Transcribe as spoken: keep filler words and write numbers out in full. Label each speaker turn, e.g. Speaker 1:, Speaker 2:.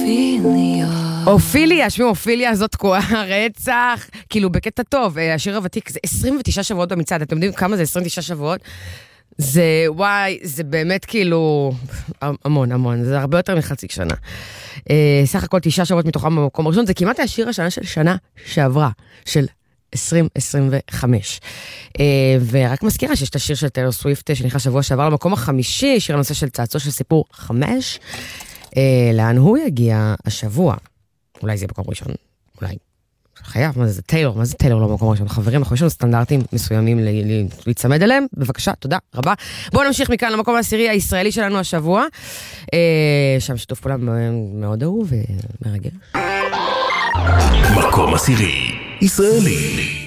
Speaker 1: אופיליה, שמי אופיליה, זאת תקועה רצח, כאילו בקטע טוב, השיר הוותיק זה עשרים ותשעה שבועות במצעד, אתם יודעים כמה זה עשרים ותשעה שבועות? זה, וואי, זה באמת כאילו, המון, המון, זה הרבה יותר מחצי שנה. סך הכל תשעה שבועות מתוכם במקום הראשון, זה כמעט השיר השנה של שנה שעברה, של עשרים עשרים וחמש. ורק מזכירה שיש את השיר של טיילור סוויפט, שנכנס שבוע שעבר למקום החמישי, שיר הנושא של צעצוע של סיפור חמש. לאן הוא יגיע השבוע? אולי זה יהיה מקום ראשון, אולי. חייב, מה זה, זה טיילור, מה זה טיילור לא במקום ראשון? חברים, אנחנו יש לנו סטנדרטים מסוימים להצמד אליהם, בבקשה, תודה רבה. בואו נמשיך מכאן למקום העשירי הישראלי שלנו השבוע, שם שיתוף פעולה מאוד אהוב ומרגש.
Speaker 2: מקום עשירי ישראלי.